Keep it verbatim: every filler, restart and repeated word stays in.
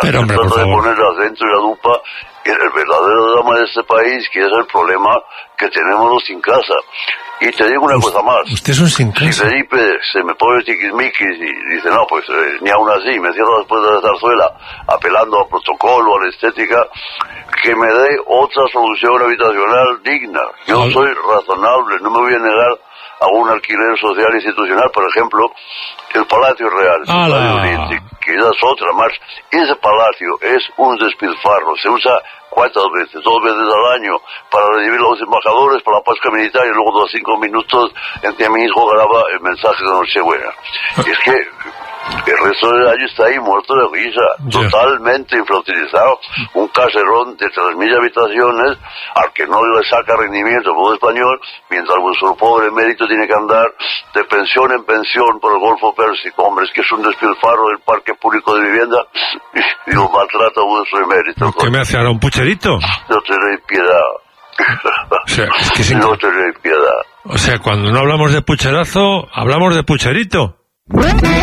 Pero, hombre, por trata de favor. poner el acento y la lupa en el verdadero drama de este país, que es el problema que tenemos los sin casa. Y te digo una Usted, cosa más. usted es un sin Si casa. Felipe se me pone tiquismiquis y dice, no, pues eh, ni aún así, me cierro después de la zarzuela, apelando al protocolo, a la estética, que me dé otra solución habitacional digna. Yo Al- soy razonable, no me voy a negar a un alquiler social institucional, por ejemplo, el Palacio Real, el ¡Hala! Estadio Oriente, que ya es otra más. Ese palacio es un despilfarro, se usa cuántas veces, dos veces al año, para recibir a los embajadores, para la Pascua Militar, y luego dos cinco minutos en que mi hijo graba el mensaje de Nochebuena. Y es que el resto del año está ahí muerto de risa, Ya. totalmente infrautilizado, un caserón de tres mil habitaciones al que no le saca rendimiento el pueblo español, mientras vuestro pobre emérito tiene que andar de pensión en pensión por el Golfo Pérsico. Hombre, es que es un despilfarro del parque público de vivienda y, y lo maltrata vuestro emérito. ¿Qué me hace ahora, un pucherito? No tenéis piedad. O sea, es que sin- No tenéis piedad. O sea, cuando no hablamos de pucherazo, hablamos de pucherito.